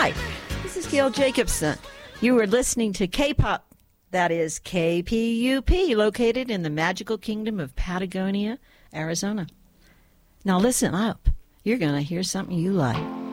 Hi, this is Gail Jacobson. You are listening to K-Pop, that is KPUP, located in the magical kingdom of Patagonia, Arizona. Now listen up. You're going to hear something you like.